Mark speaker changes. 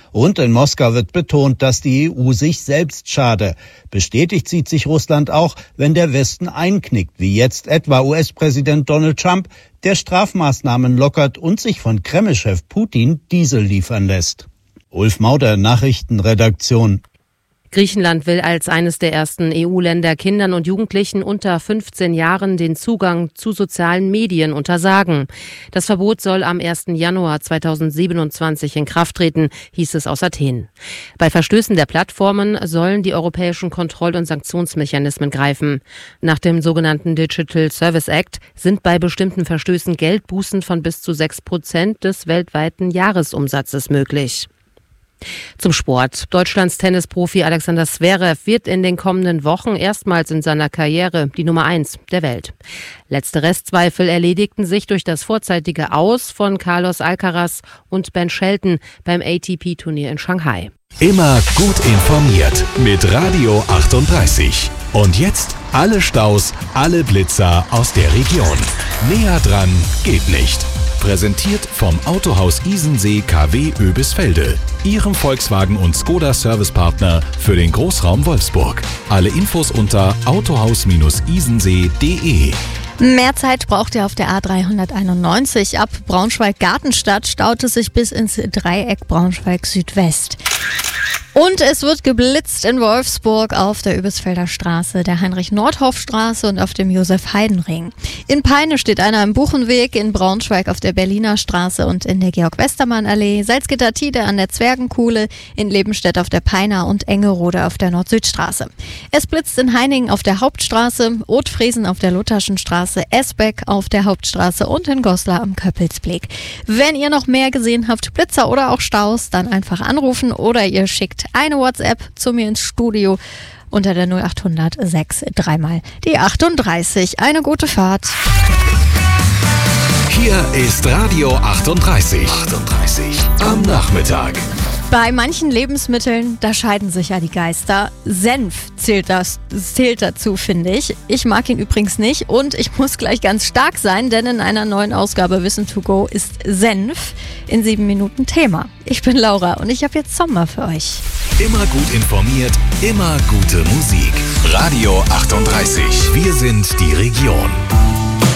Speaker 1: Und in Moskau wird betont, dass die EU sich selbst schade. Bestätigt sieht sich Russland auch, wenn der Westen einknickt, wie jetzt etwa US-Präsident Donald Trump, der Strafmaßnahmen lockert und sich von Kreml-Chef Putin Diesel liefern lässt. Ulf Mauder, Nachrichtenredaktion.
Speaker 2: Griechenland will als eines der ersten EU-Länder Kindern und Jugendlichen unter 15 Jahren den Zugang zu sozialen Medien untersagen. Das Verbot soll am 1. Januar 2027 in Kraft treten, hieß es aus Athen. Bei Verstößen der Plattformen sollen die europäischen Kontroll- und Sanktionsmechanismen greifen. Nach dem sogenannten Digital Service Act sind bei bestimmten Verstößen Geldbußen von bis zu 6% des weltweiten Jahresumsatzes möglich. Zum Sport. Deutschlands Tennisprofi Alexander Zverev wird in den kommenden Wochen erstmals in seiner Karriere die Nummer 1 der Welt. Letzte Restzweifel erledigten sich durch das vorzeitige Aus von Carlos Alcaraz und Ben Shelton beim ATP-Turnier in Shanghai.
Speaker 3: Immer gut informiert mit Radio 38. Und jetzt alle Staus, alle Blitzer aus der Region. Näher dran geht nicht. Präsentiert vom Autohaus Isensee KW Oebisfelde, Ihrem Volkswagen- und Skoda-Servicepartner für den Großraum Wolfsburg. Alle Infos unter autohaus-isensee.de.
Speaker 4: Mehr Zeit braucht ihr auf der A391. Ab Braunschweig-Gartenstadt staut es sich bis ins Dreieck Braunschweig-Südwest. Und es wird geblitzt in Wolfsburg auf der Oebisfelder Straße, der Heinrich-Nordhoff-Straße und auf dem Josef-Heidenring. In Peine steht einer im Buchenweg, in Braunschweig auf der Berliner Straße und in der Georg-Westermann-Allee, Salzgitter-Tide an der Zwergenkuhle, in Lebenstedt auf der Peiner und Engerode auf der Nord-Süd-Straße. Es blitzt in Heiningen auf der Hauptstraße, Othfriesen auf der Lutherschen Straße, Esbeck auf der Hauptstraße und in Goslar am Köppelsblick. Wenn ihr noch mehr gesehen habt, Blitzer oder auch Staus, dann einfach anrufen oder ihr schickt eine WhatsApp zu mir ins Studio unter der 0800 6 3 die 38. Eine gute Fahrt.
Speaker 3: Hier ist Radio 38. Am Nachmittag.
Speaker 4: Bei manchen Lebensmitteln, da scheiden sich ja die Geister. Senf zählt dazu, finde ich. Ich mag ihn übrigens nicht und ich muss gleich ganz stark sein, denn in einer neuen Ausgabe Wissen to go ist Senf in 7 Minuten Thema. Ich bin Laura und ich habe jetzt Sommer für euch.
Speaker 3: Immer gut informiert, immer gute Musik. Radio 38. Wir sind die Region.